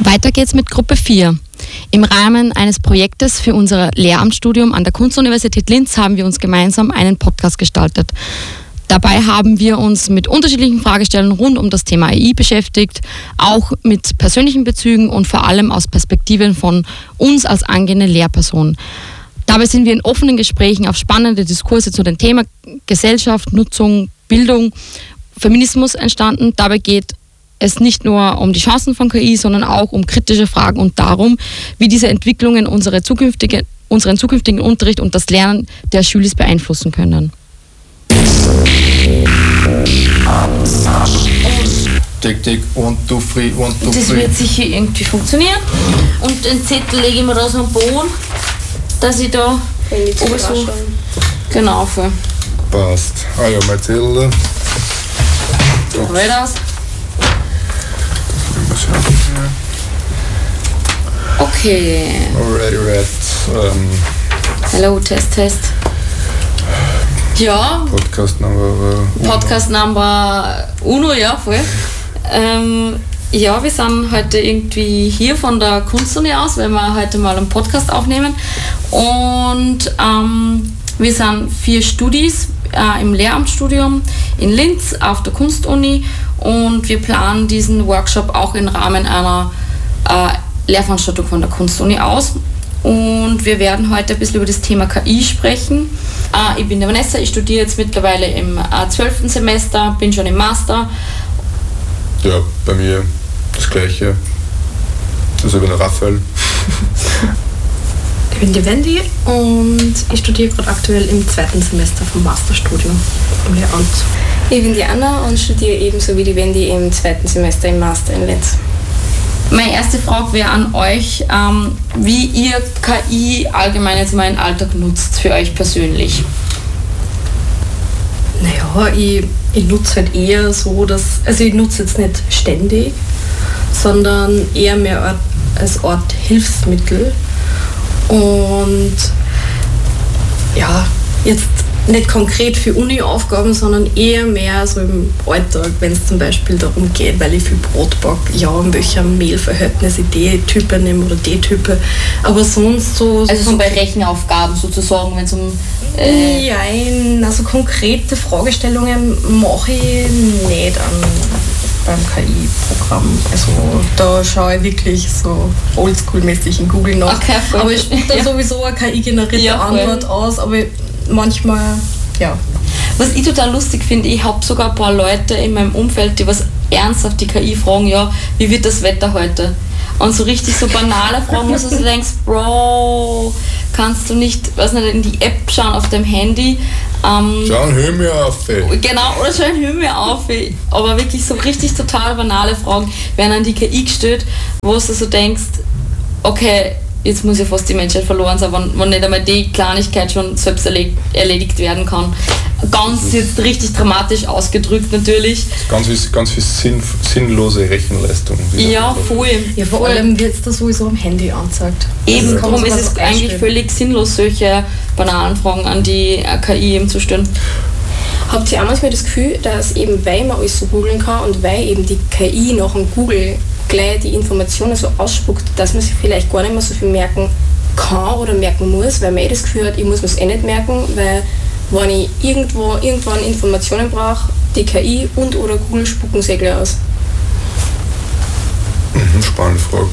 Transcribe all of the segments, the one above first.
Weiter geht's mit Gruppe 4. Im Rahmen eines Projektes für unser Lehramtsstudium an der Kunstuniversität Linz haben wir uns gemeinsam einen Podcast gestaltet. Dabei haben wir uns mit unterschiedlichen Fragestellungen rund um das Thema AI beschäftigt, auch mit persönlichen Bezügen und vor allem aus Perspektiven von uns als angehende Lehrpersonen. Dabei sind wir in offenen Gesprächen auf spannende Diskurse zu den Themen Gesellschaft, Nutzung, Bildung, Feminismus entstanden. Dabei geht es nicht nur um die Chancen von KI, sondern auch um kritische Fragen und darum, wie diese Entwicklungen unseren zukünftigen Unterricht und das Lernen der Schüler beeinflussen können. Tick, tick, 1, 2, 3, 1, 2, 3. Das wird sicher irgendwie funktionieren. Und den Zettel lege ich mir da so am Boden, dass ich da oben so genau für. Passt. Ah ja, mein Zettel. Halt aus. Okay. Already read. Hello, Test. Ja. Podcast Number Uno, ja, voll. Ja, wir sind heute irgendwie hier von der Kunstuni aus, weil wir heute mal einen Podcast aufnehmen. Und wir sind 4 Studis im Lehramtsstudium in Linz auf der Kunstuni und wir planen diesen Workshop auch im Rahmen einer Lehrveranstaltung von der Kunstuni aus. Und wir werden heute ein bisschen über das Thema KI sprechen. Ich bin der Vanessa, ich studiere jetzt mittlerweile im 12. Semester, bin schon im Master. Ja, bei mir das Gleiche. Also ich bin der Raphael. Ich bin die Wendy und ich studiere gerade aktuell im 2. Semester vom Masterstudium im Lehramt. Ich bin die Anna und studiere ebenso wie die Wendy im 2. Semester im Master in Linz. Meine erste Frage wäre an euch, wie ihr KI allgemein jetzt mal im Alltag nutzt, für euch persönlich. Naja, ich nutze halt eher so, also ich nutze jetzt nicht ständig, sondern eher mehr als Art Hilfsmittel. Und ja, jetzt nicht konkret für Uni-Aufgaben, sondern eher mehr so im Alltag, wenn es zum Beispiel darum geht, weil ich viel Brot backe, ja, in welchem Mehlverhältnis ich die Type nehme oder die Type. Aber sonst so... Also so bei Rechenaufgaben sozusagen, wenn es um... Nein, also konkrete Fragestellungen mache ich nicht beim KI-Programm. Also da schaue ich wirklich so oldschool-mäßig in Google nach. Okay, aber ich spucke dann sowieso eine KI-generierte Antwort aus, aber manchmal, ja. Was ich total lustig finde, ich habe sogar ein paar Leute in meinem Umfeld, die was ernsthaft die KI fragen, ja, wie wird das Wetter heute? Und so richtig so banale Fragen, wo du denkst, Bro, kannst du nicht, weiß nicht, in die App schauen auf dem Handy. Schau ein mir auf. Genau, oder schau ein mir auf. Aber wirklich so richtig total banale Fragen werden an die KI gestellt, wo du so denkst, okay, jetzt muss ja fast die Menschheit verloren sein, wenn nicht einmal die Kleinigkeit schon selbst erledigt werden kann. Ganz jetzt richtig dramatisch ausgedrückt natürlich. Ganz viel sinnlose Rechenleistung. Ja, voll. Ja, vor allem wird es da sowieso am Handy angezeigt. Eben, darum ist es eigentlich völlig sinnlos, solche banalen Fragen an die KI eben zu stellen. Habt ihr auch manchmal das Gefühl, dass eben, weil man alles so googeln kann und weil eben die KI nach dem Google gleich die Informationen so ausspuckt, dass man sich vielleicht gar nicht mehr so viel merken kann oder merken muss, weil man das Gefühl hat, ich muss mir es nicht merken, weil wenn ich irgendwann Informationen brauche, die KI und oder Google spucken sie gleich aus. Spannende Frage.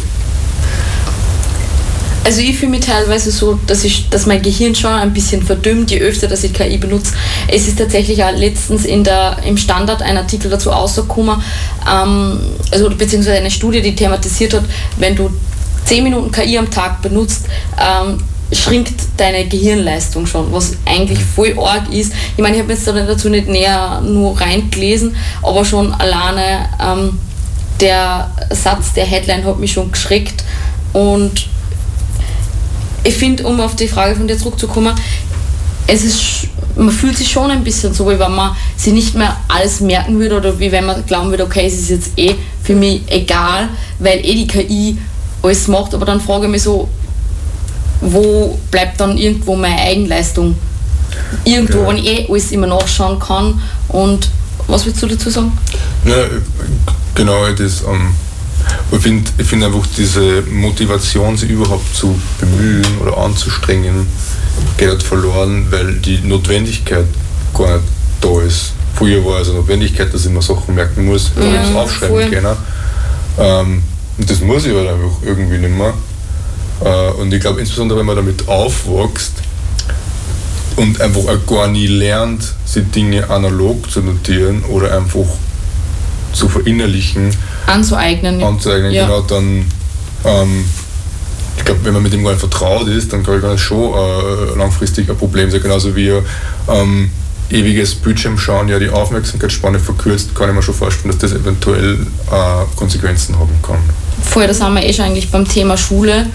Also ich fühle mich teilweise so, dass mein Gehirn schon ein bisschen verdümmt, je öfter dass ich KI benutze. Es ist tatsächlich auch letztens im Standard ein Artikel dazu rausgekommen, also beziehungsweise eine Studie, die thematisiert hat, wenn du 10 Minuten KI am Tag benutzt, schrinkt deine Gehirnleistung schon, was eigentlich voll arg ist. Ich meine, ich habe jetzt dazu nicht näher nur reingelesen, aber schon alleine der Satz, der Headline hat mich schon geschreckt. Und ich finde, um auf die Frage von dir zurückzukommen, man fühlt sich schon ein bisschen so, wie wenn man sich nicht mehr alles merken würde oder wie wenn man glauben würde, okay, es ist jetzt für mich egal, weil die KI alles macht, aber dann frage ich mich so, wo bleibt dann irgendwo meine Eigenleistung? Irgendwo, wenn ich alles immer nachschauen kann. Und was willst du dazu sagen? Ja, genau, das Ich finde einfach diese Motivation, sich überhaupt zu bemühen oder anzustrengen, geht halt verloren, weil die Notwendigkeit gar nicht da ist. Früher war also Notwendigkeit, dass ich mir Sachen merken muss, dass ich das aufschreiben kann. Und das muss ich halt einfach irgendwie nicht mehr. Und ich glaube, insbesondere wenn man damit aufwächst und einfach auch gar nie lernt, sich Dinge analog zu notieren oder einfach zu verinnerlichen, anzueignen, ja. Genau, dann ich glaube, wenn man mit dem gar nicht vertraut ist, dann kann das schon langfristig ein Problem sein. Genauso wie ewiges Bildschirmschauen ja die Aufmerksamkeitsspanne verkürzt, kann ich mir schon vorstellen, dass das eventuell Konsequenzen haben kann. Vorher, da sind wir schon eigentlich beim Thema Schule.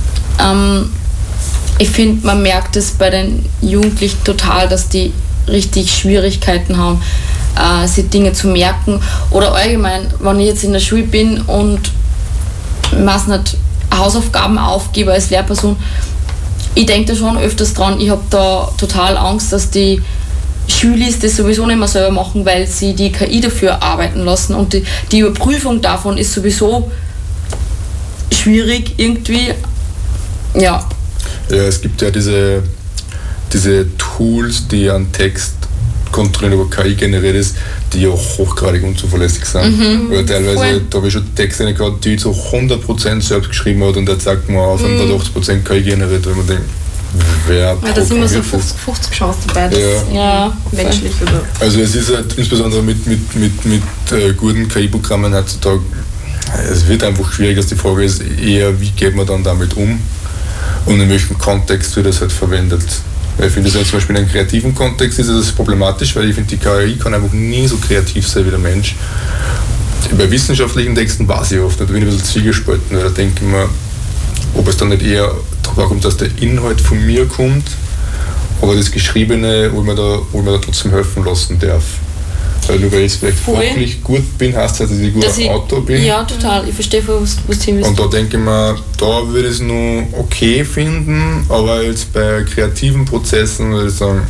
Ich finde, man merkt es bei den Jugendlichen total, dass die richtig Schwierigkeiten haben, sich Dinge zu merken. Oder allgemein, wenn ich jetzt in der Schule bin und ich weiß nicht, Hausaufgaben aufgebe als Lehrperson, ich denke da schon öfters dran, ich habe da total Angst, dass die Schülis das sowieso nicht mehr selber machen, weil sie die KI dafür arbeiten lassen und die Überprüfung davon ist sowieso schwierig irgendwie. Ja. Ja, es gibt ja diese Tools, die einen Text kontrollieren über KI generiert ist, die auch hochgradig unzuverlässig sind. Weil teilweise, da habe ich schon Texte gehabt, die zu 100% selbst geschrieben hat und der sagt mir auf 80% KI generiert, weil man denkt, wer da sind immer so 50 Chancen dabei, das menschlich oder. Also es ist halt insbesondere mit guten KI-Programmen heutzutage, es wird einfach schwierig, dass die Frage ist eher, wie geht man dann damit um und in welchem Kontext wird das halt verwendet. Weil ich finde, zum Beispiel in einem kreativen Kontext ist das problematisch, weil ich finde, die KI kann einfach nie so kreativ sein wie der Mensch. Bei wissenschaftlichen Texten weiß ich oft, da bin ich ein bisschen zwiegespalten, weil da denke ich mir, ob es dann nicht eher darauf kommt, dass der Inhalt von mir kommt, aber das Geschriebene, wo man da trotzdem helfen lassen darf. Weil nur weil ich vielleicht fachlich gut bin, heißt das, dass ich ein guter Autor bin. Ja, total. Ich verstehe, was du willst. Und da denke ich mir, da würde ich es nur okay finden, aber jetzt bei kreativen Prozessen würde ich sagen,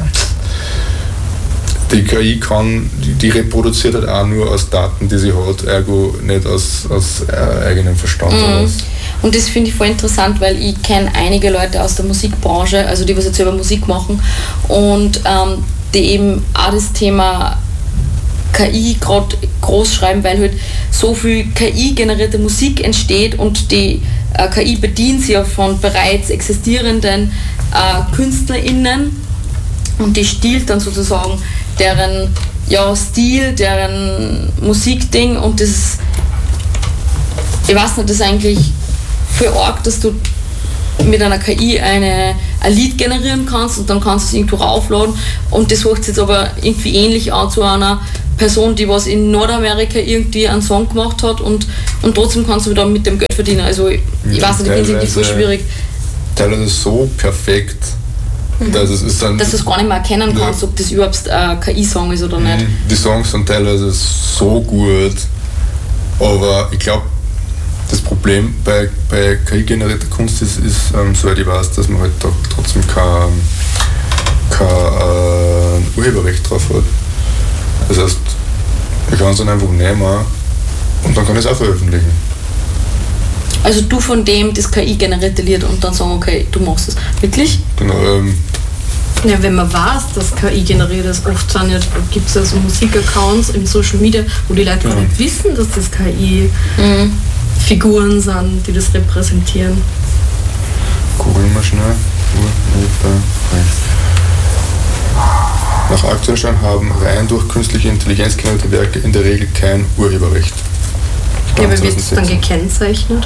die KI die reproduziert halt auch nur aus Daten, die sie hat, ergo nicht aus eigenem Verstand heraus. Und das finde ich voll interessant, weil ich kenne einige Leute aus der Musikbranche, also die was jetzt selber Musik machen und die eben auch das Thema KI gerade groß schreiben, weil halt so viel KI-generierte Musik entsteht und die KI bedient sich ja von bereits existierenden KünstlerInnen und die stiehlt dann sozusagen deren Stil, deren Musikding und das, ich weiß nicht, das ist eigentlich voll arg, dass du mit einer KI ein Lied generieren kannst und dann kannst du es irgendwo raufladen und das hört sich jetzt aber irgendwie ähnlich an zu einer Person, die was in Nordamerika irgendwie einen Song gemacht hat und trotzdem kannst du wieder mit dem Geld verdienen. Also ich weiß nicht, ich finde es irgendwie voll schwierig. Teilweise so perfekt, dass du es gar nicht mehr erkennen kannst, ob das überhaupt ein KI-Song ist oder nicht. Die Songs sind teilweise so gut, aber ich glaube, das Problem bei KI-generierter Kunst ist, soweit ich weiß, dass man halt da trotzdem kein Urheberrecht drauf hat. Das heißt, ich kann es dann einfach nehmen und dann kann ich es auch veröffentlichen. Also du von dem das KI-generierte Lied und dann sagen, okay, du machst es. Wirklich? Genau. Ja, wenn man weiß, dass KI generiert ist, oft gibt es ja so Musikaccounts im Social Media, wo die Leute gar nicht wissen, dass das KI-Figuren sind, die das repräsentieren. Googeln wir schnell. Nach aktuellem Stand haben rein durch künstliche Intelligenz generierte Werke in der Regel kein Urheberrecht. Ja, aber wird es dann gekennzeichnet?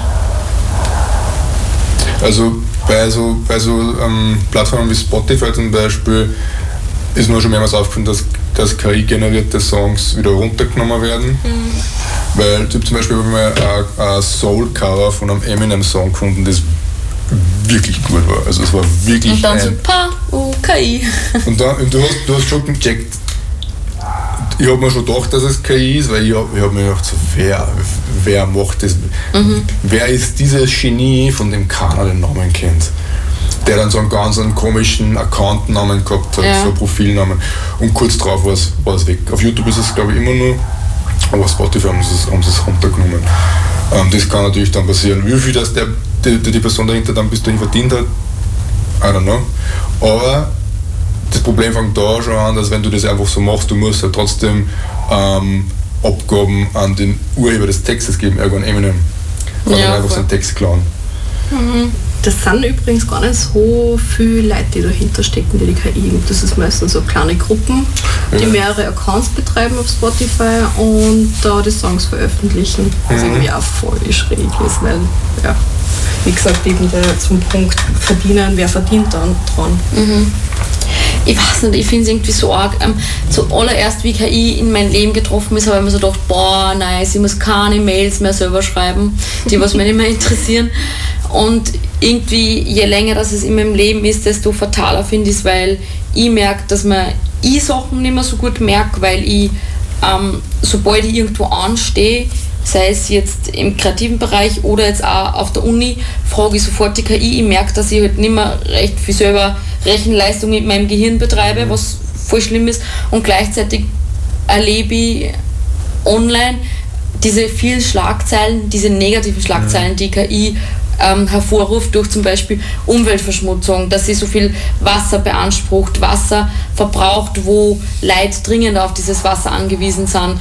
Also bei so Plattformen wie Spotify zum Beispiel ist mir schon mehrmals aufgefallen, dass KI-generierte Songs wieder runtergenommen werden. Weil zum Beispiel habe ich mal ein Soul-Cover von einem Eminem-Song gefunden, das wirklich gut war. Also es war wirklich und dann so KI. Und du hast schon gecheckt, ich habe mir schon gedacht, dass es KI ist, weil ich hab mir gedacht, so, wer macht das? Wer ist dieses Genie, von dem keiner den Namen kennt? Der dann so einen ganz komischen Account-Namen gehabt hat, so einen Profilnamen. Und kurz drauf war es weg. Auf YouTube ist es, glaube ich, immer nur, aber auf Spotify haben sie es runtergenommen. Das kann natürlich dann passieren. Wie viel das die Person dahinter dann bis dahin verdient hat, I don't know. Aber das Problem fängt da schon an, dass wenn du das einfach so machst, du musst ja trotzdem Abgaben an den Urheber des Textes geben, irgendwann Eminem. Kann ja, einfach seinen Text klauen. Das sind übrigens gar nicht so viele Leute, die dahinter stecken, die KI gibt. Das ist meistens so kleine Gruppen, die mehrere Accounts betreiben auf Spotify und da die Songs veröffentlichen. Was irgendwie auch voll schräg ist, weil, ja, wie gesagt, eben zum Punkt verdienen, wer verdient dann dran. Ich weiß nicht, ich finde es irgendwie so arg. Zuallererst, wie KI in mein Leben getroffen ist, habe ich mir so gedacht, boah, nice, ich muss keine Mails mehr selber schreiben, die was mich nicht mehr interessieren. Und irgendwie, je länger das es in meinem Leben ist, desto fataler finde ich es, weil ich merke, dass man Sachen nicht mehr so gut merke, weil ich, sobald ich irgendwo anstehe, sei es jetzt im kreativen Bereich oder jetzt auch auf der Uni, frage ich sofort die KI. Ich merke, dass ich halt nicht mehr recht viel selber Rechenleistung mit meinem Gehirn betreibe, was voll schlimm ist. Und gleichzeitig erlebe ich online diese vielen Schlagzeilen, diese negativen Schlagzeilen, die KI hervorruft durch zum Beispiel Umweltverschmutzung, dass sie so viel Wasser beansprucht, Wasser verbraucht, wo Leute dringend auf dieses Wasser angewiesen sind,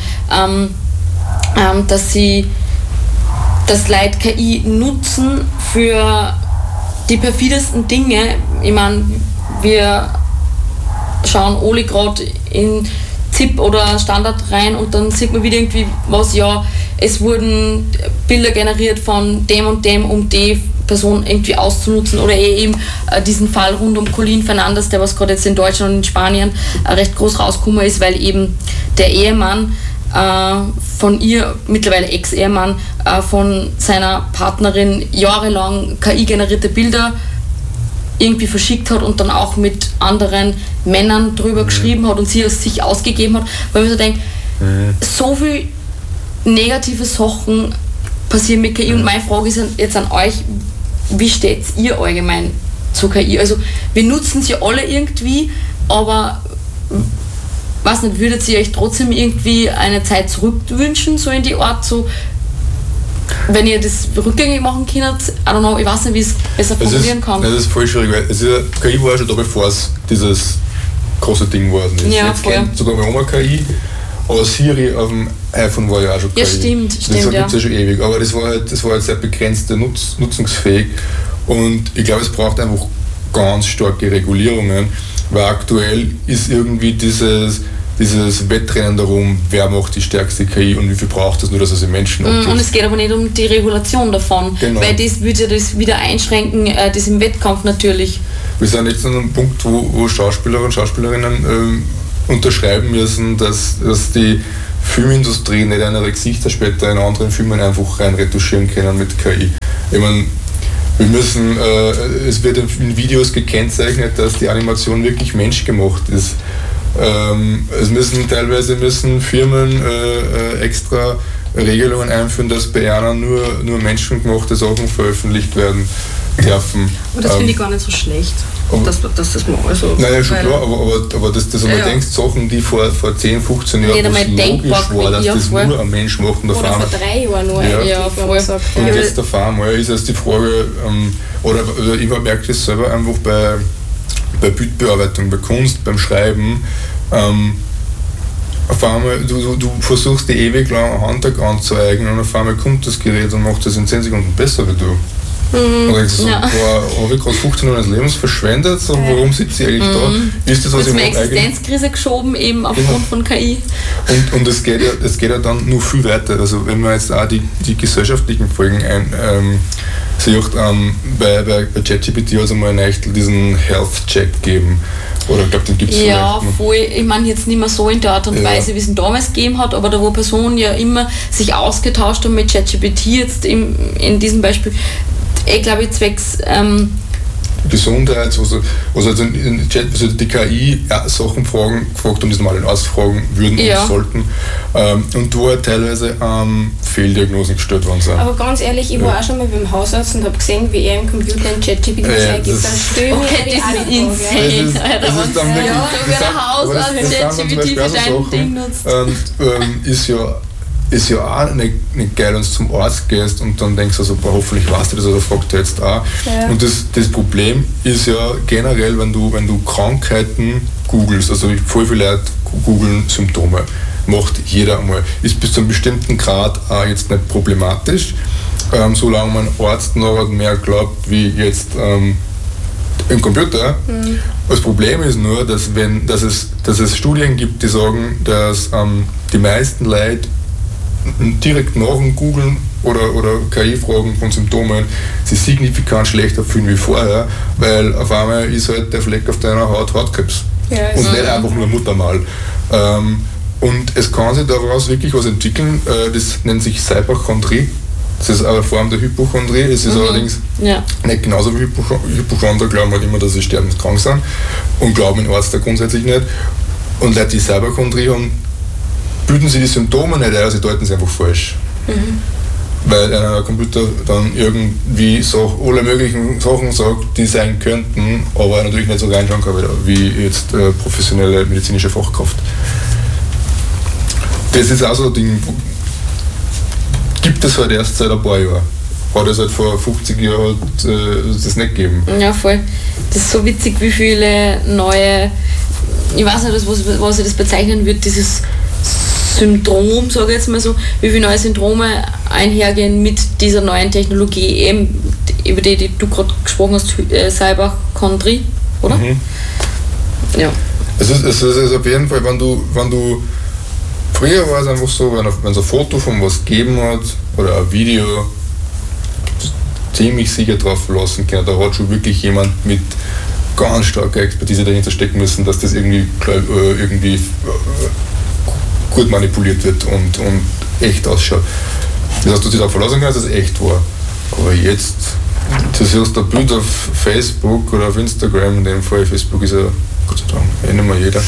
dass sie das Leute KI nutzen für die perfidesten Dinge. Ich meine, wir schauen alle gerade in ZIP oder Standard rein und dann sieht man wieder irgendwie was, ja, es wurden Bilder generiert von dem und dem, um die Person irgendwie auszunutzen oder eben diesen Fall rund um Colin Fernandes, der was gerade jetzt in Deutschland und in Spanien recht groß rausgekommen ist, weil eben der Ehemann von ihr, mittlerweile Ex-Ehemann, von seiner Partnerin jahrelang KI-generierte Bilder irgendwie verschickt hat und dann auch mit anderen Männern drüber geschrieben hat und sie es sich ausgegeben hat, weil man so denkt, so viel negative Sachen passieren mit KI und meine Frage ist jetzt an euch, wie steht ihr allgemein zu KI? Also wir nutzen sie alle irgendwie, aber weiß nicht, würdet ihr euch trotzdem irgendwie eine Zeit zurückwünschen, so in die Art, so wenn ihr das rückgängig machen könnt, I don't know, ich weiß nicht, wie es besser formulieren kann. Das ist voll schwierig, weil KI war ja schon da, bevor es dieses große Ding geworden ist. Ja, jetzt kennt sogar meine Oma KI, aber Siri auf dem iPhone war ja auch schon KI. Ja, stimmt, das gibt es ja schon ewig, aber das war halt sehr begrenzte nutzungsfähig und ich glaube, es braucht einfach ganz starke Regulierungen, weil aktuell ist irgendwie dieses Wettrennen darum, wer macht die stärkste KI und wie viel braucht es nur, dass es den Menschen abgibt. Und es geht aber nicht um die Regulation davon, genau. Weil das würde ja das wieder einschränken, das im Wettkampf natürlich. Wir sind jetzt an einem Punkt, wo Schauspieler und Schauspielerinnen unterschreiben müssen, dass die Filmindustrie nicht ihre Gesichter später in anderen Filmen einfach rein retuschieren können mit KI. Ich meine, es wird in Videos gekennzeichnet, dass die Animation wirklich menschgemacht ist. Teilweise müssen Firmen extra Regelungen einführen, dass bei einer nur menschengemachte Sachen veröffentlicht werden dürfen. Aber das finde ich gar nicht so schlecht, dass das mal so. Naja, schon klar, aber das einmal denkst, Sachen, die vor 10, 15 Jahren logisch war, dass das nur ein Mensch machen darf. Oder vor 3 Jahren nur. Ja, voll. Und jetzt auf einmal ist es die Frage, oder ich merke das selber einfach bei Bildbearbeitung, bei Kunst, beim Schreiben, auf einmal, du versuchst die ewig lang Handwerk anzueignen und auf einmal kommt das Gerät und macht das in 10 Sekunden besser wie du. Und denkst du so, habe ich gerade 15 Jahre des Lebens verschwendet, so, warum sitze ich eigentlich da? Ist das, was ich mache, eigentlich? Existenzkrise geschoben, eben aufgrund von KI. Und es geht ja dann nur viel weiter. Also wenn man jetzt auch die gesellschaftlichen Folgen sieht, bei ChatGPT also mal diesen Health-Check geben. Oder ich glaube, den gibt es ja, voll. Ich meine jetzt nicht mehr so in der Art und Weise, wie es ihn damals gegeben hat, aber da wo Personen ja immer sich ausgetauscht haben mit ChatGPT jetzt in diesem Beispiel, ich glaube zwecks Gesundheit, also die KI Sachen gefragt haben, die sie mal ausfragen würden und sollten. Und wo teilweise Fehldiagnosen gestellt worden sind. Aber ganz ehrlich, ich war auch schon mal beim Hausarzt und habe gesehen, wie er im Computer ein ChatGPT eingibt. Dann stöhne ich das ist insane. Das ist dann wirklich, so wie ein Hausarzt ChatGPT für dein Ding nutzt. Ist ja ist ja auch nicht geil, wenn du zum Arzt gehst und dann denkst du so, boah, hoffentlich weißt du das, oder fragt er jetzt auch. Ja. Und das Problem ist ja generell, wenn du Krankheiten googelst, also voll viele Leute googeln Symptome, macht jeder einmal. Ist bis zu einem bestimmten Grad auch jetzt nicht problematisch, solange man Arzt noch mehr glaubt, wie jetzt im Computer. Mhm. Das Problem ist nur, dass es Studien gibt, die sagen, dass die meisten Leute direkt nach dem Googlen oder KI-Fragen von Symptomen sich signifikant schlechter fühlen wie vorher, weil auf einmal ist halt der Fleck auf deiner Haut Hautkrebs. Ja, und nicht einfach nur Muttermal. Und es kann sich daraus wirklich was entwickeln, das nennt sich Hypochondrie. Das ist eine Form der Hypochondrie. Es ist allerdings nicht genauso wie Hypochonder, glauben halt immer, dass sie sterbenskrank sind und glauben den Arzt da grundsätzlich nicht. Und Leute, die Hypochondrie haben, bilden sie die Symptome nicht ein, sie deuten sie einfach falsch. Mhm. Weil ein Computer dann irgendwie alle möglichen Sachen sagt, die sein könnten, aber natürlich nicht so reinschauen kann wie jetzt professionelle medizinische Fachkraft. Das ist auch so ein Ding, gibt es halt erst seit ein paar Jahren. Hat es halt vor 50 Jahren das nicht gegeben. Ja, voll. Das ist so witzig, wie viele neue, ich weiß nicht, was ich das bezeichnen würde, dieses Syndrom, sage ich jetzt mal so, wie viele neue Syndrome einhergehen mit dieser neuen Technologie, eben über die du gerade gesprochen hast, Hypochondrie, oder? Mhm. Ja. Es ist auf jeden Fall, wenn du früher war es einfach so, wenn es ein Foto von was gegeben hat oder ein Video, ziemlich sicher drauf verlassen können. Da hat schon wirklich jemand mit ganz starker Expertise dahinter stecken müssen, dass das irgendwie gut manipuliert wird und echt ausschaut. Das heißt, du dich darauf verlassen kannst, dass es echt war. Aber jetzt, du siehst ein Bild auf Facebook oder auf Instagram, in dem Fall, Facebook ist ja, Gott sei Dank, nicht mehr jeder.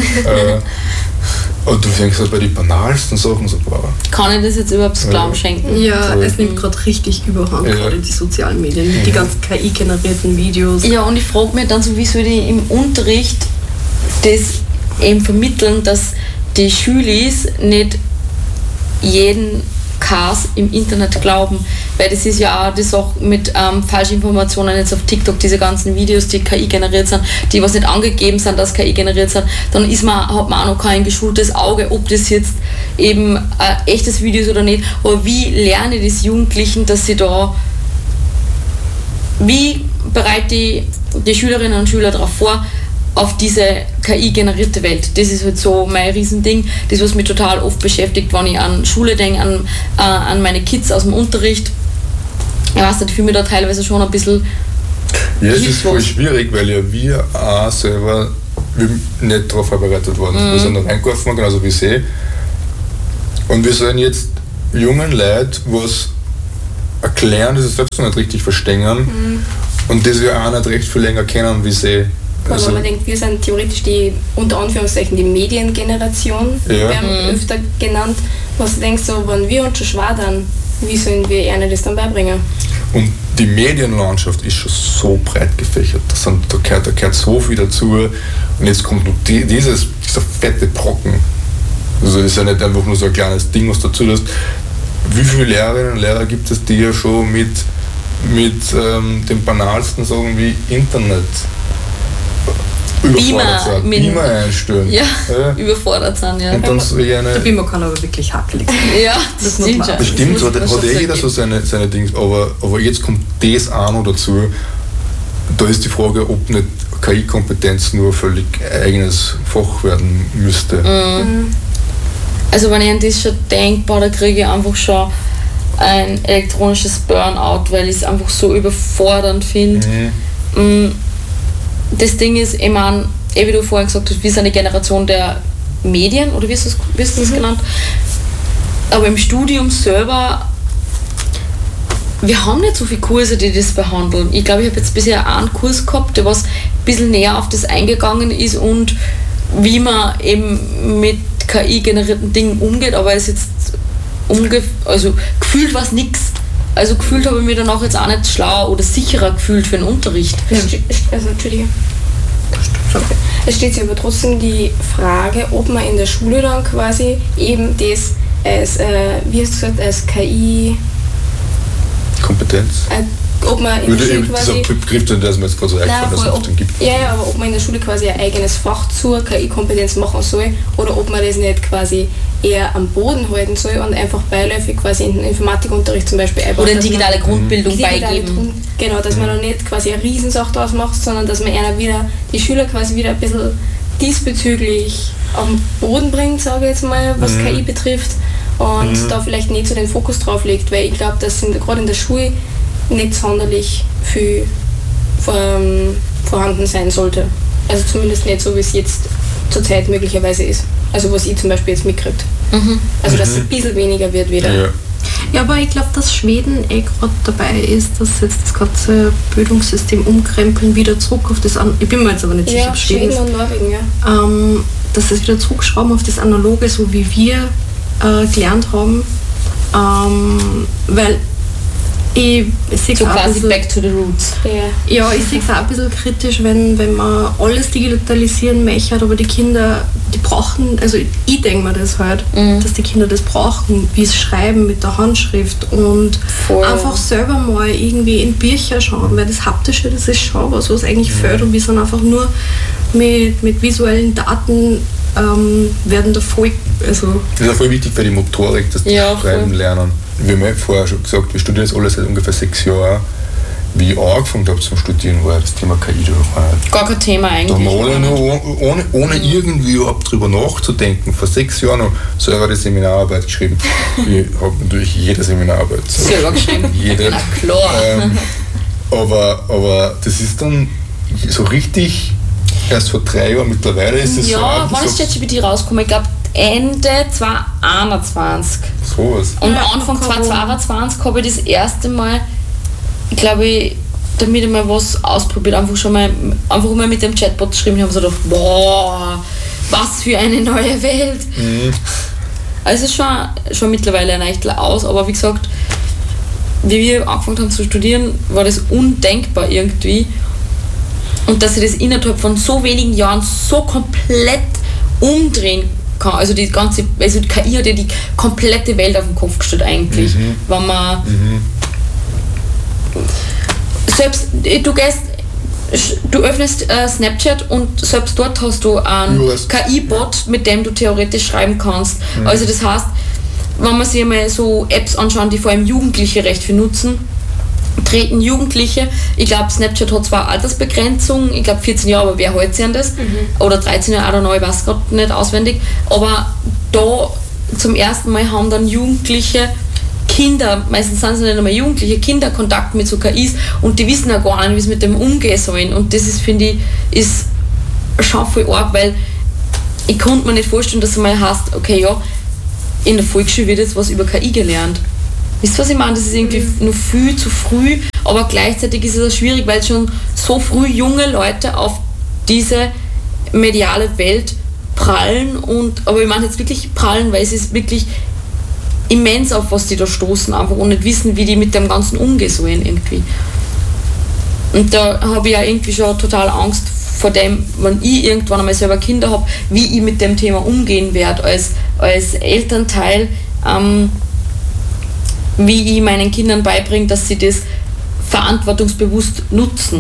Und du denkst halt bei den banalsten Sachen so, wow. Kann ich das jetzt überhaupt Glauben schenken? Ja, es nimmt gerade richtig Überhand, gerade die sozialen Medien, mit die ganzen KI-generierten Videos. Ja, und ich frage mich dann so, wie soll ich im Unterricht das eben vermitteln, dass die Schülis nicht jeden Chaos im Internet glauben, weil das ist ja auch die Sache mit Falschinformationen jetzt auf TikTok, diese ganzen Videos, die KI generiert sind, die was nicht angegeben sind, dass KI generiert sind, dann hat man auch noch kein geschultes Auge, ob das jetzt eben ein echtes Video ist oder nicht, aber wie lerne ich das Jugendlichen, dass sie da, wie bereite die Schülerinnen und Schüler darauf vor, auf diese KI-generierte Welt. Das ist halt so mein Riesending, das was mich total oft beschäftigt, wenn ich an Schule denke, an meine Kids aus dem Unterricht. Ich weiß nicht, ich fühle mich da teilweise schon ein bisschen es ist voll schwierig, weil ja wir auch selber nicht darauf vorbereitet worden sind. Wir sind da reingeworfen, genauso wie sie. Und wir sollen jetzt jungen Leuten was erklären, das sie selbst noch nicht richtig verstehen und das wir auch nicht recht viel länger kennen wie sie. Also, man denkt, wir sind theoretisch die, unter Anführungszeichen, die Mediengeneration, werden öfter genannt. Was du denkst, so, wenn wir uns schon schwer dann, wie sollen wir ihnen das dann beibringen? Und die Medienlandschaft ist schon so breit gefächert, da gehört so viel dazu. Und jetzt kommt noch dieser fette Brocken. Also ist ja nicht einfach nur so ein kleines Ding, was dazu ist. Wie viele Lehrerinnen und Lehrer gibt es, die ja schon mit den banalsten Sachen wie Internet Beamer einstellen. Ja, überfordert sind, ja. Und dann so der Beamer kann aber wirklich hakelig sein. Ja, das stimmt schon. Bestimmt hat jeder so seine Dings, aber jetzt kommt das auch noch dazu. Da ist die Frage, ob nicht KI-Kompetenz nur völlig eigenes Fach werden müsste. Also wenn ich an das schon denke, da kriege ich einfach schon ein elektronisches Burnout, weil ich es einfach so überfordernd finde. Das Ding ist, ich meine, wie du vorhin gesagt hast, wir sind eine Generation der Medien, oder wie ist das genannt? Aber im Studium selber, wir haben nicht so viele Kurse, die das behandeln. Ich glaube, ich habe jetzt bisher einen Kurs gehabt, der was ein bisschen näher auf das eingegangen ist und wie man eben mit KI-generierten Dingen umgeht, aber es ist jetzt also gefühlt war es nichts. Also gefühlt habe ich mich danach jetzt auch nicht schlauer oder sicherer gefühlt für den Unterricht. Also, Entschuldige. Es steht sich aber trotzdem die Frage, ob man in der Schule dann quasi eben das wie hast du gesagt, als KI... Kompetenz? Ob man in der Schule quasi... Dieser Begriff, den man jetzt gerade so eingefallen, dass es oft den gibt. Ja, aber ob man in der Schule quasi ein eigenes Fach zur KI-Kompetenz machen soll oder ob man das nicht quasi eher am Boden halten soll und einfach beiläufig quasi in den Informatikunterricht zum Beispiel einbaut. Oder eine digitale Grundbildung beigeben. Genau, dass man da nicht quasi eine Riesensache draus macht, sondern dass man die Schüler quasi wieder ein bisschen diesbezüglich auf den Boden bringt, sage ich jetzt mal, was KI betrifft und da vielleicht nicht so den Fokus drauf legt, weil ich glaube, dass gerade in der Schule nicht sonderlich viel vorhanden sein sollte. Also zumindest nicht so, wie es jetzt zurzeit möglicherweise ist. Also was ich zum Beispiel jetzt mitkriege. Also dass es ein bisschen weniger wird wieder. Ja. Ja, aber ich glaube, dass Schweden gerade dabei ist, dass jetzt das ganze Bildungssystem umkrempeln, wieder zurück auf das, ich bin mir jetzt aber nicht sicher, ob Schweden und Norwegen, ja. Dass es wieder zurückschrauben auf das Analoge, so wie wir gelernt haben, weil ich sehe so quasi back to the roots. Ja, ich sehe es auch ein bisschen kritisch, wenn man alles digitalisieren möchte, aber die Kinder, die brauchen, also ich denke mir das halt, dass die Kinder das brauchen, wie es schreiben mit der Handschrift und einfach selber mal irgendwie in Bücher schauen, weil das Haptische, das ist schon was eigentlich fehlt und wir sind einfach nur mit visuellen Daten werden da voll, also... Das ist auch voll wichtig für die Motorik, dass die schreiben lernen. Wir haben ja vorher schon gesagt, wir studieren das alles seit ungefähr 6 Jahren. Wie ich angefangen habe zum Studieren, war das Thema KI da. Gar kein Thema eigentlich. Da haben wir alle noch, ohne irgendwie überhaupt drüber nachzudenken, vor 6 Jahren noch selber die Seminararbeit geschrieben. Ich habe natürlich jede Seminararbeit selber geschrieben. Jede. Na klar. Aber das ist dann so richtig erst vor 3 Jahren, mittlerweile ist es so. Ja, wann ist ChatGPT rausgekommen? Ich glaube Ende 2021. Sowas. Und Anfang 2022 habe ich das erste Mal, glaube ich, damit ich mal was ausprobiert, einfach mal mit dem Chatbot geschrieben, haben so gedacht, boah, was für eine neue Welt. Also es ist schon mittlerweile ein Eichtel aus, aber wie gesagt, wie wir angefangen haben zu studieren, war das undenkbar irgendwie. Und dass ich das innerhalb von so wenigen Jahren so komplett umdrehen kann. Also die KI hat ja die komplette Welt auf den Kopf gestellt eigentlich. Wenn man selbst, du öffnest Snapchat und selbst dort hast du einen KI-Bot, mit dem du theoretisch schreiben kannst. Also das heißt, wenn man sich einmal so Apps anschauen, die vor allem Jugendliche recht viel nutzen, treten Jugendliche, ich glaube Snapchat hat zwar Altersbegrenzung, ich glaube 14 Jahre, aber wer hält sich an das? Oder 13 Jahre, ich weiß gerade nicht auswendig, aber da zum ersten Mal haben dann Jugendliche Kinder, meistens sind sie nicht einmal Jugendliche, Kinder Kontakt mit so KIs und die wissen ja gar nicht, wie sie mit dem umgehen sollen und das ist, finde ich, ist schon voll arg, weil ich konnte mir nicht vorstellen, dass es mal heißt, okay, ja, in der Volksschule wird jetzt was über KI gelernt. Wisst ihr, was ich meine? Das ist irgendwie noch viel zu früh, aber gleichzeitig ist es auch schwierig, weil schon so früh junge Leute auf diese mediale Welt prallen aber ich meine jetzt wirklich prallen, weil es ist wirklich immens, auf was die da stoßen einfach und nicht wissen, wie die mit dem Ganzen umgehen sollen irgendwie. Und da habe ich ja irgendwie schon total Angst vor dem, wenn ich irgendwann einmal selber Kinder habe, wie ich mit dem Thema umgehen werde als Elternteil, wie ich meinen Kindern beibringe, dass sie das verantwortungsbewusst nutzen.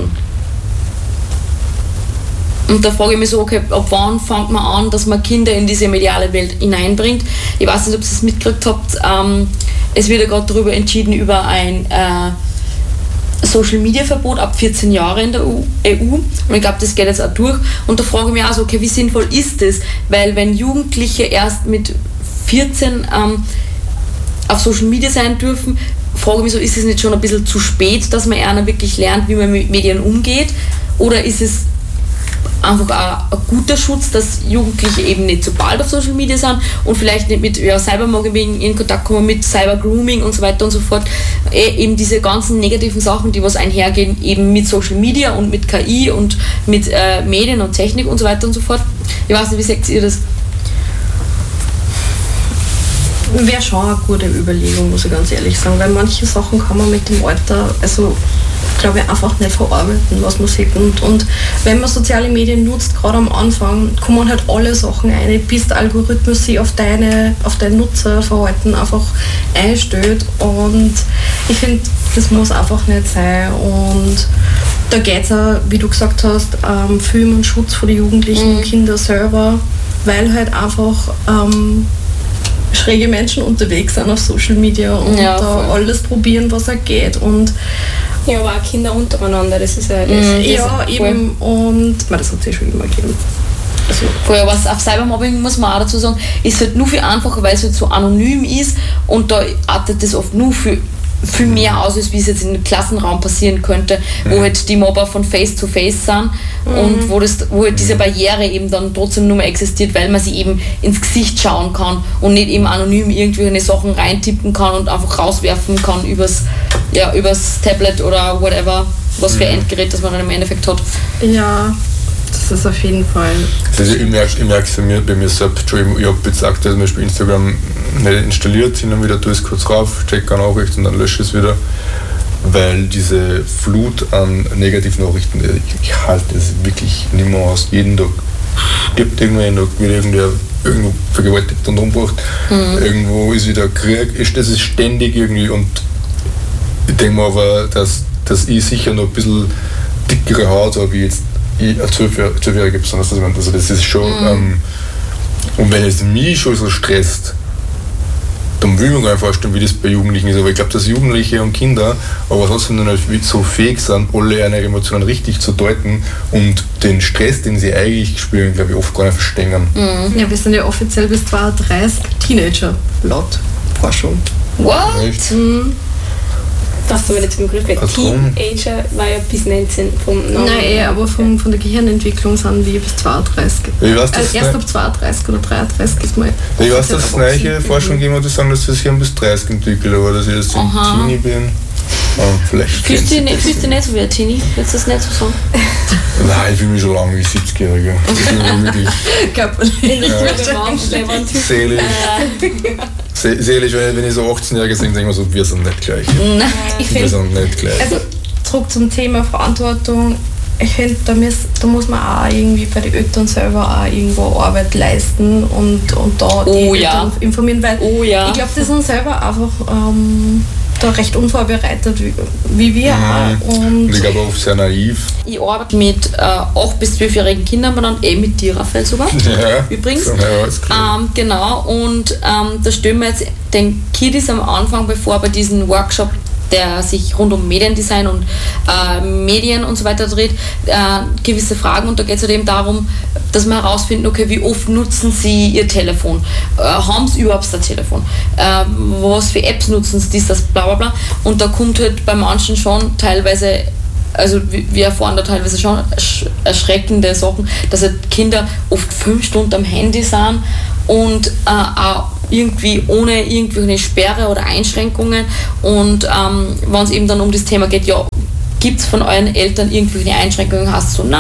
Und da frage ich mich so, okay, ab wann fängt man an, dass man Kinder in diese mediale Welt hineinbringt? Ich weiß nicht, ob ihr es mitgekriegt habt, es wird ja gerade darüber entschieden, über ein Social-Media-Verbot ab 14 Jahre in der EU. Und ich glaube, das geht jetzt auch durch. Und da frage ich mich auch so, okay, wie sinnvoll ist das? Weil wenn Jugendliche erst mit 14 auf Social Media sein dürfen, frage ich mich so, ist es nicht schon ein bisschen zu spät, dass man einer wirklich lernt, wie man mit Medien umgeht? Oder ist es einfach auch ein guter Schutz, dass Jugendliche eben nicht so bald auf Social Media sind und vielleicht nicht mit Cybermobbing in Kontakt kommen, mit Cybergrooming und so weiter und so fort. Eben diese ganzen negativen Sachen, die was einhergehen, eben mit Social Media und mit KI und mit Medien und Technik und so weiter und so fort. Ich weiß nicht, wie seht ihr das? Wäre schon eine gute Überlegung, muss ich ganz ehrlich sagen, weil manche Sachen kann man mit dem Alter, also glaube ich, einfach nicht verarbeiten, was man sieht. Und wenn man soziale Medien nutzt, gerade am Anfang, kommen halt alle Sachen rein, bis der Algorithmus sich auf dein Nutzerverhalten einfach einstellt. Und ich finde, das muss einfach nicht sein. Und da geht es auch, wie du gesagt hast, viel um den Schutz von den Jugendlichen und Kindern selber, weil halt einfach schräge Menschen unterwegs sind auf Social Media und da alles probieren, was auch geht. Und ja, aber auch Kinder untereinander, das ist ja das. Ja, eben. Und das hat es ja schon immer gegeben. Vorher was auf Cybermobbing, muss man auch dazu sagen, ist halt nur viel einfacher, weil es halt so anonym ist und da artet das oft nur viel mehr aus, als wie es jetzt in einem Klassenraum passieren könnte, wo halt die Mobber von Face to Face sind und wo halt diese Barriere eben dann trotzdem nur mehr existiert, weil man sie eben ins Gesicht schauen kann und nicht eben anonym irgendwelche Sachen reintippen kann und einfach rauswerfen kann übers Tablet oder whatever, was für Endgerät das man dann im Endeffekt hat. Ja, das ist auf jeden Fall. Also ich merke es bei mir selbst schon. Ich habe jetzt aktuell zum Beispiel Instagram nicht installiert, hin und wieder tue ich es kurz rauf, checke eine Nachricht und dann lösche ich es wieder, weil diese Flut an Negativnachrichten, ich halte es wirklich nicht mehr aus. Jeden Tag stirbt irgendwer, jeden Tag wird irgendwo vergewaltigt und umgebracht, irgendwo ist wieder Krieg, das ist ständig irgendwie und ich denke mir aber, dass ich sicher noch ein bisschen dickere Haut habe, wie jetzt ein 12-Jähriger besonders. Also das ist schon, und wenn es mich schon so stresst, dann will ich mir gar nicht vorstellen, wie das bei Jugendlichen ist. Aber ich glaube, dass Jugendliche und Kinder aber trotzdem noch nicht so fähig sind, alle ihre Emotionen richtig zu deuten und den Stress, den sie eigentlich spüren, glaube ich, oft gar nicht verstehen. Ja, wir sind ja offiziell bis 32 Teenager, laut Forschung. What? Echt? Das ist aber nicht zum Begriff, weil Teenager war ja bis 19 vom Namen. Nein, aber von der Gehirnentwicklung sind wir bis 32. Ich weiß, dass erst ab 32 oder 33 ist mal. Ich weiß, dass es neue Forschung gegeben hat, die sagen, dass das Hirn bis 30 entwickelt, aber dass ich jetzt ein Teenie bin. Vielleicht fühlst du dich nicht so wie ein Teenie? Willst du das nicht so sagen? Nein, ich fühle mich schon lange wie 70-Jähriger. Ich fühle mich wirklich seelisch, wenn ich so 18-Jährige sehe, denke ich mir so, wir sind nicht gleich. Nein, wir sind nicht gleich. Also zurück zum Thema Verantwortung. Ich finde, da muss man auch irgendwie bei den Eltern selber auch irgendwo Arbeit leisten und da die Eltern informieren, weil ich glaube, die sind selber einfach da recht unvorbereitet, wie wir auch. Und ich glaube auch sehr naiv. Ich arbeite mit 8- bis 12-jährigen Kindern, aber dann mit dir, Raphael, sogar. Ja, übrigens. So, genau, und da stellen wir jetzt den Kiddies am Anfang, bevor bei diesem Workshop, der sich rund um Mediendesign und Medien und so weiter dreht, gewisse Fragen, und da geht es halt eben darum, dass wir herausfinden, okay, wie oft nutzen sie ihr Telefon, haben sie überhaupt ein Telefon, was für Apps nutzen sie, das, bla bla bla, und da kommt halt bei manchen schon teilweise, also wir erfahren da teilweise schon erschreckende Sachen, dass halt Kinder oft 5 Stunden am Handy sind und auch irgendwie ohne irgendwelche Sperre oder Einschränkungen, und wenn es eben dann um das Thema geht, ja, gibt es von euren Eltern irgendwelche Einschränkungen, hast du so,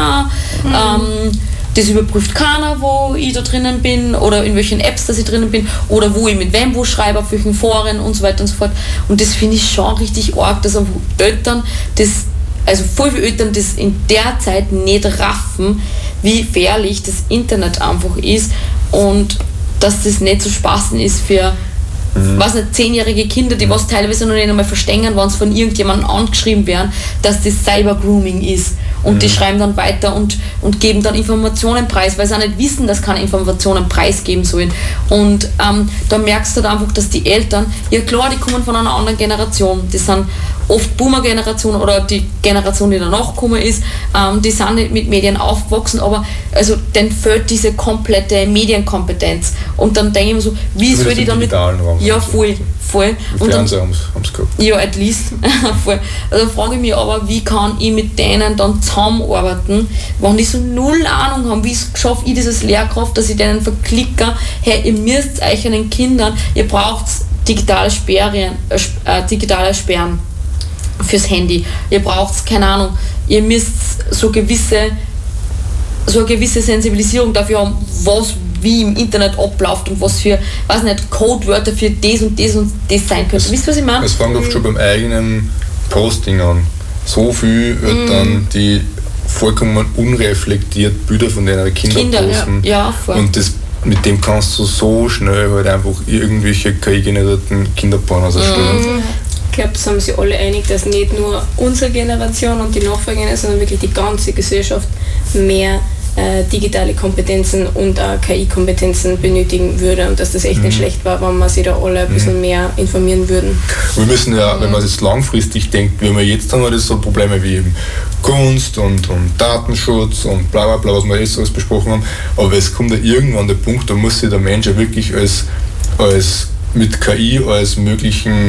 das überprüft keiner, wo ich da drinnen bin oder in welchen Apps, dass ich drinnen bin oder wo ich mit wem wo schreibe, auf welchen Foren und so weiter und so fort, und das finde ich schon richtig arg, dass einfach Eltern also voll viele Eltern das in der Zeit nicht raffen, wie gefährlich das Internet einfach ist und dass das nicht zu spaßen ist für 10-jährige Kinder, die was teilweise noch nicht einmal verstehen, wenn es von irgendjemandem angeschrieben werden, dass das Cyber-Grooming ist. Und die schreiben dann weiter und geben dann Informationen preis, weil sie auch nicht wissen, dass keine Informationen preisgeben sollen. Und da merkst du dann einfach, dass die Eltern, ja klar, die kommen von einer anderen Generation, die sind oft Boomer-Generation oder die Generation, die danach gekommen ist, die sind nicht mit Medien aufgewachsen, aber also denen fehlt diese komplette Medienkompetenz. Und dann denke ich mir so, wie soll die damit... Ja, voll. Und Fernseher haben sie gehabt. Ja, at least. Voll. Also frage ich mich aber, wie kann ich mit denen dann zusammenarbeiten, wenn die so null Ahnung haben, wie schaffe ich das als Lehrkraft, dass ich denen verklicke, hey, ihr müsst euch an den Kindern, ihr braucht digitale Sperren fürs Handy. Ihr braucht, keine Ahnung, ihr müsst so eine gewisse Sensibilisierung dafür haben, was wie im Internet abläuft und was für, weiß nicht, Codewörter für das und das und das sein könnte. Wisst ihr, was ich meine? Es fängt oft schon beim eigenen Posting an. so viel Eltern, die vollkommen unreflektiert Bilder von den Kindern posten. Ja, voll. Und mit dem kannst du so schnell halt einfach irgendwelche KI-generierten Kinderpornos erstellen. Ich glaube, das haben sich alle einig, dass nicht nur unsere Generation und die Nachfolgende, sondern wirklich die ganze Gesellschaft mehr digitale Kompetenzen und KI-Kompetenzen benötigen würde und dass das echt nicht schlecht war, wenn wir sich da alle ein bisschen mehr informieren würden. Wir müssen ja, wenn man jetzt langfristig denkt, wenn wir jetzt haben wir das so Probleme wie eben Kunst und Datenschutz und bla bla bla, was wir jetzt alles besprochen haben, aber es kommt ja irgendwann der Punkt, da muss sich der Mensch ja wirklich als mit KI als möglichen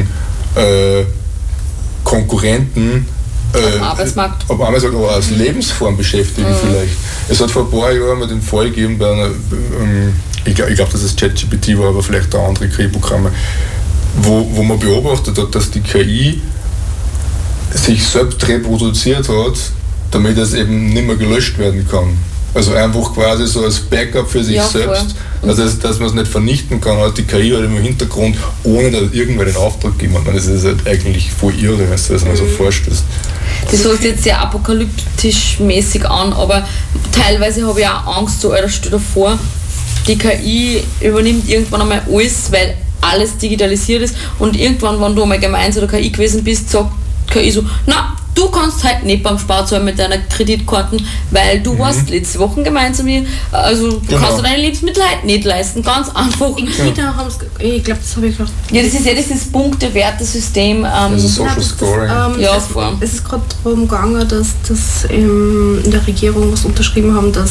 Konkurrenten am Arbeitsmarkt. Aber als Lebensform beschäftigen vielleicht. Es hat vor ein paar Jahren mal den Fall gegeben bei einer, ich glaube, dass es ChatGPT war, aber vielleicht auch andere KI-Programme, wo man beobachtet hat, dass die KI sich selbst reproduziert hat, damit es eben nicht mehr gelöscht werden kann. Also einfach quasi so als Backup für sich selbst. Also dass man es nicht vernichten kann, hat die KI halt im Hintergrund, ohne dass irgendwer den Auftrag gegeben hat. Das ist halt eigentlich voll irre, wenn du das mal so vorstellst. Das hört sich jetzt sehr apokalyptisch mäßig an, aber teilweise habe ich auch Angst, so, Alter, stell dir vor, die KI übernimmt irgendwann einmal alles, weil alles digitalisiert ist und irgendwann, wenn du einmal gemeins oder KI gewesen bist, sagt KI so, na, du kannst halt nicht beim Sparzahlen mit deiner Kreditkarten, weil du warst letzte Woche gemeinsam hier, also du kannst dir deine Lebensmittel halt nicht leisten, ganz einfach. Ich glaube, das habe ich gedacht. Ja, das ist ja dieses Punkte-Wertesystem. Also Social Scoring. Es ist gerade darum gegangen, dass das in der Regierung was unterschrieben haben, dass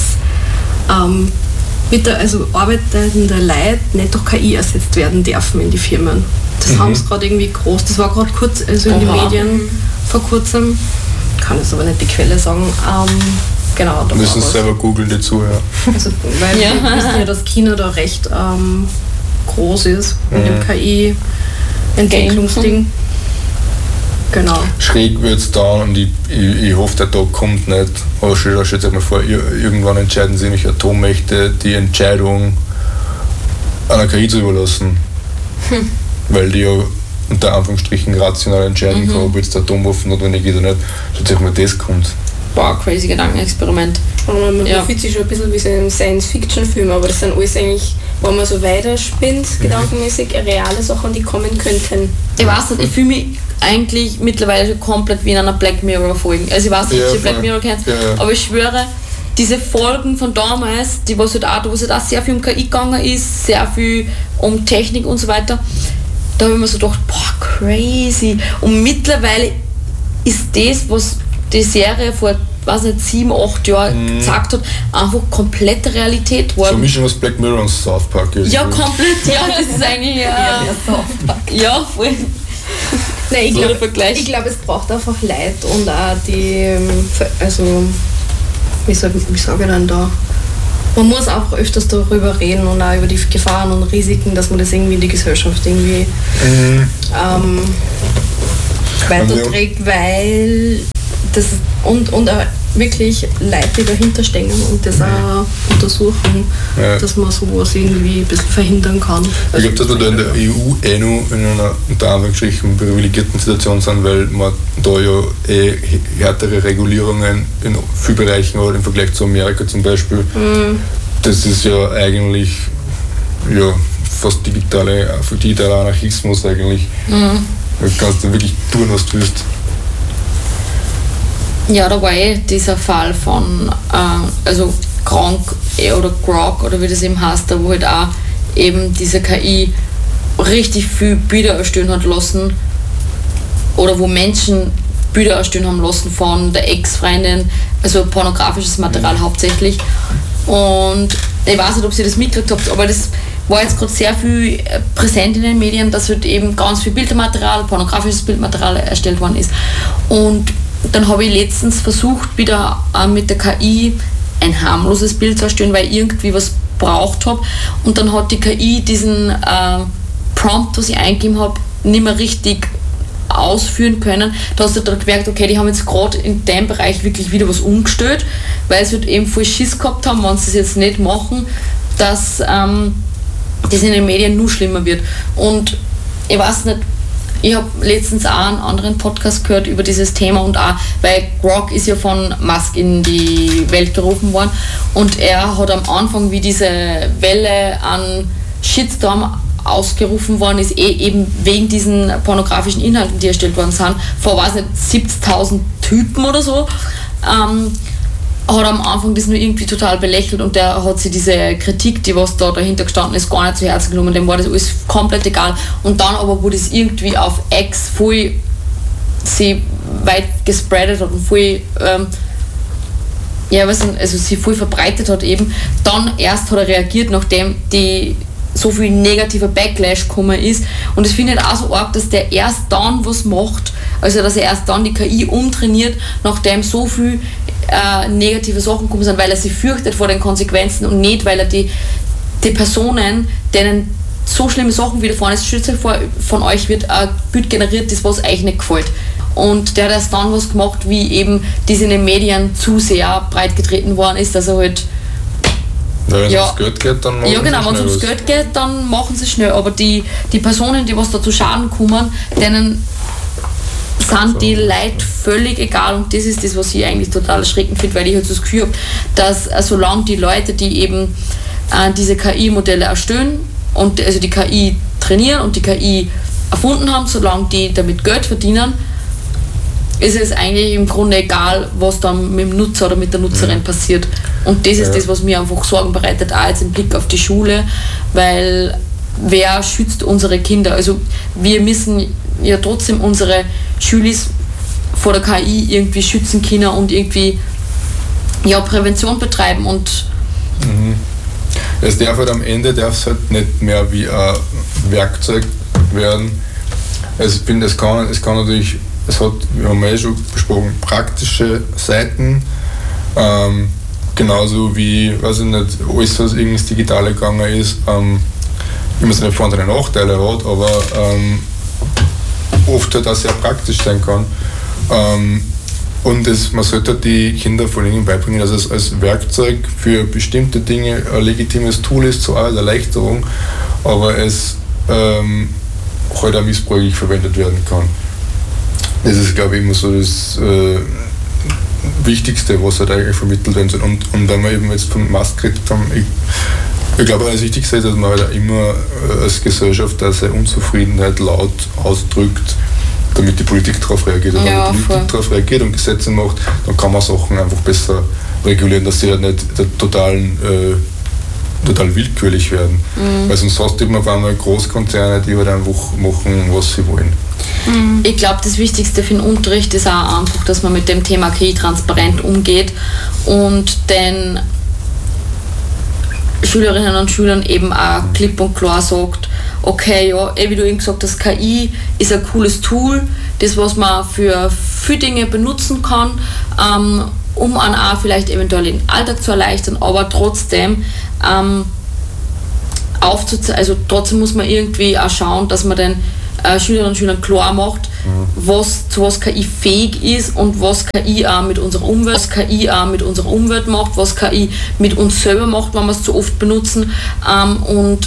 arbeitende Leute nicht durch KI ersetzt werden dürfen in die Firmen. Das haben sie gerade irgendwie groß, das war gerade kurz, also in den Medien vor kurzem, kann jetzt aber nicht die Quelle sagen. Genau, da müssen es selber googeln dazu, ja. Also, weil wir wissen ja, dass China da recht groß ist mit dem KI-Entwicklungsding. Genau. Schräg wird es da und ich hoffe, der Tag kommt nicht. Aber stellt euch mal vor, irgendwann entscheiden sie nämlich Atommächte, die Entscheidung einer KI zu überlassen. Weil die ja unter Anführungsstrichen rational entscheiden kann, ob jetzt der Atomwaffen notwendig ist oder nicht. Schaut euch mal, das kommt. Wow, crazy Gedankenexperiment. Man fühlt sich schon ein bisschen wie so ein Science-Fiction-Film, aber das sind alles eigentlich, wenn man so weiterspinnt, gedankenmäßig, reale Sachen, die kommen könnten. Ich weiß nicht, ich fühle mich eigentlich mittlerweile schon komplett wie in einer Black Mirror-Folge. Also ich weiß nicht, ob ihr Black Mirror kennt, aber ich schwöre, diese Folgen von damals, wo es halt auch sehr viel um KI gegangen ist, sehr viel um Technik und so weiter, da habe ich mir so gedacht, boah, crazy. Und mittlerweile ist das, was die Serie vor, weiß nicht, 7, 8 Jahren gezeigt hat, einfach komplette Realität geworden. So eine Mischung aus Black Mirror und South Park. Ja, komplett, ja, das ist eigentlich ja, voll. Nein, ich glaube, es braucht einfach Leute und auch die, also, wie sage ich denn da? Man muss auch öfters darüber reden und auch über die Gefahren und Risiken, dass man das irgendwie in die Gesellschaft irgendwie weiterträgt, weil das und auch wirklich Leute, die dahinter stehen und das auch untersuchen, dass man sowas irgendwie ein bisschen verhindern kann. Ich glaube, dass wir da in der EU noch in einer unter Anführungsstrichen privilegierten Situation sind, weil man da ja härtere Regulierungen in vielen Bereichen hat, im Vergleich zu Amerika zum Beispiel. Das ist ja eigentlich fast digitaler Anarchismus eigentlich. Da kannst du wirklich tun, was du willst. Ja, da war dieser Fall von also Gronk oder Grok oder wie das eben heißt, da wo halt auch eben diese KI richtig viel Bilder erstellen hat lassen oder wo Menschen Bilder erstellen haben lassen von der Ex-Freundin, also pornografisches Material hauptsächlich. Und ich weiß nicht, ob ihr das mitgekriegt habt, aber das war jetzt gerade sehr viel präsent in den Medien, dass halt eben ganz viel Bildmaterial, pornografisches Bildmaterial erstellt worden ist. Und dann habe ich letztens versucht, wieder mit der KI ein harmloses Bild zu erstellen, weil ich irgendwie was braucht habe. Und dann hat die KI diesen Prompt, was ich eingegeben habe, nicht mehr richtig ausführen können. Da hast du dann gemerkt, okay, die haben jetzt gerade in dem Bereich wirklich wieder was umgestellt, weil sie halt eben voll Schiss gehabt haben, wenn sie es jetzt nicht machen, dass das in den Medien nur schlimmer wird. Und ich weiß nicht, Ich habe letztens auch einen anderen Podcast gehört über dieses Thema und auch, weil Grok ist ja von Musk in die Welt gerufen worden und er hat am Anfang, wie diese Welle an Shitstorm ausgerufen worden ist, eben wegen diesen pornografischen Inhalten, die erstellt worden sind, vor, weiß nicht, 70.000 Typen oder so, hat am Anfang das nur irgendwie total belächelt und der hat sich diese Kritik, die was da dahinter gestanden ist, gar nicht zu Herzen genommen, dem war das alles komplett egal. Und dann aber, wo das irgendwie auf X voll sie weit gespreadet hat und voll also sie voll verbreitet hat eben, dann erst hat er reagiert, nachdem die so viel negativer Backlash gekommen ist. Und das finde ich auch so arg, dass der erst dann was macht, also dass er erst dann die KI umtrainiert, nachdem so viel negative Sachen gekommen sind, weil er sich fürchtet vor den Konsequenzen und nicht, weil er die Personen, denen so schlimme Sachen widerfahren ist, schützt euch vor, von euch wird ein Bild generiert, das was euch nicht gefällt. Und der hat erst dann was gemacht, wie eben das in den Medien zu sehr breit getreten worden ist, dass er halt wenn es ums Geld geht, dann machen ja, genau, wenn es ums Geld geht, dann machen sie schnell. Aber die Personen, die was da zu Schaden kommen, denen sind die Leute völlig egal. Und das ist das, was ich eigentlich total erschreckend finde, weil ich halt so das Gefühl habe, dass solange die Leute, die eben diese KI-Modelle erstellen und also die KI trainieren und die KI erfunden haben, solange die damit Geld verdienen, ist es eigentlich im Grunde egal, was dann mit dem Nutzer oder mit der Nutzerin passiert. Und das ist das, was mir einfach Sorgen bereitet, auch jetzt im Blick auf die Schule, weil wer schützt unsere Kinder? Also wir müssen ja trotzdem unsere Schülis vor der KI irgendwie schützen können und irgendwie Prävention betreiben und es darf halt am Ende halt nicht mehr wie ein Werkzeug werden. Also ich finde, es kann natürlich, es hat, wir haben schon besprochen, praktische Seiten, genauso wie, weiß ich nicht, alles, was irgendwie ins Digitale gegangen ist, immer seine Vor- und seine Nachteile hat, aber oft halt auch sehr praktisch sein kann. Und man sollte die Kinder vor allem beibringen, dass es als Werkzeug für bestimmte Dinge ein legitimes Tool ist, zur Arbeitserleichterung, aber es halt auch missbräuchlich verwendet werden kann. Das ist, glaube ich, immer so das Wichtigste, was halt eigentlich vermittelt werden soll. Und wenn wir eben jetzt von Musk geredet haben, ich glaube, das Wichtigste ist, dass man halt auch immer als Gesellschaft seine Unzufriedenheit laut ausdrückt, damit die Politik darauf reagiert. Und wenn die Politik darauf reagiert und Gesetze macht, dann kann man Sachen einfach besser regulieren, dass sie halt nicht total willkürlich werden. Weil sonst hast du eben auf einmal Großkonzerne, die halt einfach machen, was sie wollen. Ich glaube, das Wichtigste für den Unterricht ist auch einfach, dass man mit dem Thema KI transparent umgeht und den Schülerinnen und Schülern eben auch klipp und klar sagt, okay, ja, wie du eben gesagt hast, KI ist ein cooles Tool, das was man für viele Dinge benutzen kann, um einen auch vielleicht eventuell den Alltag zu erleichtern, aber trotzdem trotzdem muss man irgendwie auch schauen, dass man den Schülerinnen und Schülern klar macht, zu was KI fähig ist und was KI auch mit unserer Umwelt macht, was KI mit uns selber macht, wenn wir es zu oft benutzen, und